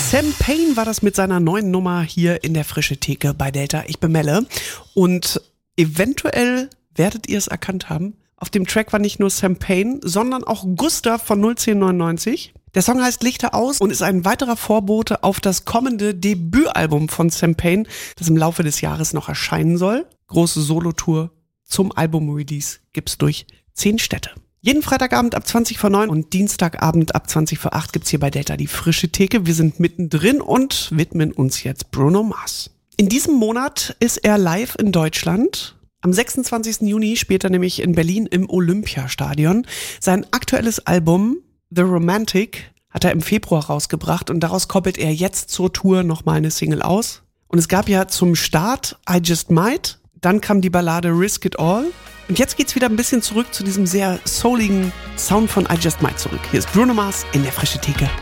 Sam Payne war das mit seiner neuen Nummer hier in der Frische Theke bei Delta. Ich bin Melle und eventuell werdet ihr es erkannt haben. Auf dem Track war nicht nur Sam Payne, sondern auch Gustav von 01099. Der Song heißt Lichter aus und ist ein weiterer Vorbote auf das kommende Debütalbum von Sam Payne, das im Laufe des Jahres noch erscheinen soll. Große Solotour zum Album-Release gibt's durch 10 Städte. Jeden Freitagabend ab 20 vor 9 und Dienstagabend ab 20 vor 8 gibt's hier bei Delta die Frische Theke. Wir sind mittendrin und widmen uns jetzt Bruno Mars. In diesem Monat ist er live in Deutschland. Am 26. Juni spielt er nämlich in Berlin im Olympiastadion. Sein aktuelles Album The Romantic hat er im Februar rausgebracht und daraus koppelt er jetzt zur Tour nochmal eine Single aus. Und es gab ja zum Start I Just Might, dann kam die Ballade Risk It All. Und jetzt geht's wieder ein bisschen zurück zu diesem sehr souligen Sound von I Just Might zurück. Hier ist Bruno Mars in der Frische Theke.